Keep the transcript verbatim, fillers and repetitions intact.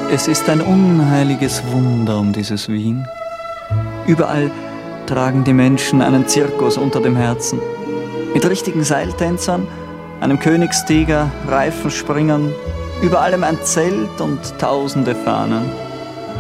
Es ist ein unheiliges Wunder um dieses Wien. Überall tragen die Menschen einen Zirkus unter dem Herzen. Mit richtigen Seiltänzern, einem Königstiger, Reifenspringern, über allem ein Zelt und tausende Fahnen.